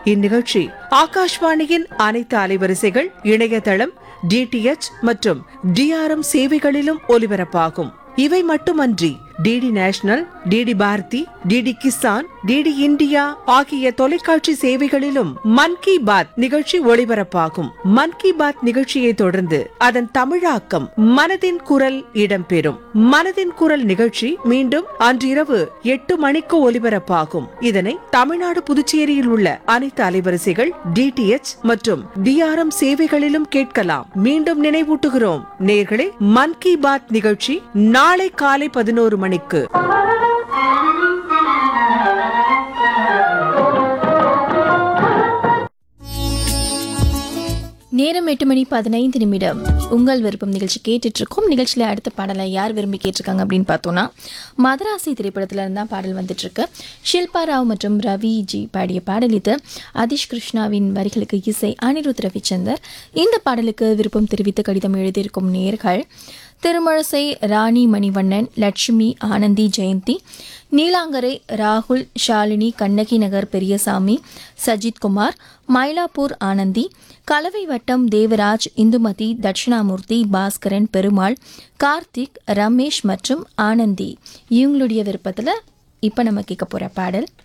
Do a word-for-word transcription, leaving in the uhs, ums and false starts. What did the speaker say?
இந்நிகழ்ச்சி ஆகாஷ்வாணியின் அனைத்து அலைவரிசைகள், இணையதளம், டிடிஎச் மற்றும் டிஆர்எம் சேவைகளிலும் ஒலிபரப்பாகும். இவை மட்டுமன்றி DD national, DD Bharathi, DD Kisan, DD India ஆகிய தொலைக்காட்சி சேவைகளிலும் மன் கி பாத் நிகழ்ச்சி ஒளிபரப்பாகும். மன் கி பாத் நிகழ்ச்சியை தொடர்ந்து அதன் தமிழாக்கம் மனதின் குரல் இடம்பெறும். மனதின் குரல் நிகழ்ச்சி மீண்டும் அன்றிரவு எட்டு மணிக்கு ஒலிபரப்பாகும். இதனை தமிழ்நாடு, புதுச்சேரியில் உள்ள அனைத்து அலைவரிசைகள், டிடிஎச் மற்றும் டிஆர்எம் சேவைகளிலும் கேட்கலாம். மீண்டும் நினைவூட்டுகிறோம் நேயர்களே, மன் கி பாத் நிகழ்ச்சி நாளை காலை பதினோரு மணிக்கு. நேரம் எட்டு மணி பதினைந்து நிமிடம். உங்கள் விருப்பம் நிகழ்ச்சி கேட்டுட்டு இருக்கோம். நிகழ்ச்சியில் அடுத்த பாடலை யார் விரும்பி கேட்டிருக்காங்க அப்படின்னு பார்த்தோன்னா, மதராசி திரைப்படத்துல இருந்தால் பாடல் வந்துட்டு இருக்கு. ஷில்பா ராவ் மற்றும் ரவி ஜி பாடிய பாடல் இது. அதிஷ் கிருஷ்ணாவின் வரிகளுக்கு இசை அனிருத் ரவிச்சந்தர். இந்த பாடலுக்கு விருப்பம் தெரிவித்து கடிதம் எழுதியிருக்கும் நேர்கள் திருமழிசை ராணி மணிவண்ணன், லட்சுமி, ஆனந்தி, ஜெயந்தி, நீலாங்கரை, ராகுல், ஷாலினி, கண்ணகி நகர் பெரியசாமி, சஜித் குமார், மயிலாப்பூர் ஆனந்தி, கலவை வட்டம் தேவராஜ், இந்துமதி, தட்சிணாமூர்த்தி, பாஸ்கரன், பெருமாள், கார்த்திக், ரமேஷ் மற்றும் ஆனந்தி. இவங்களுடைய விருப்பத்தில் இப்போ நம்ம கேட்க போகிற பாடல்